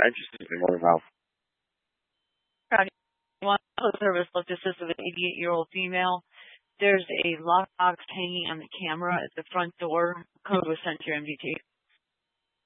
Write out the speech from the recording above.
interested in more about. One service looked assist of an 88-year-old female. There's a lockbox hanging on the camera at the front door. Code was sent to your MDT.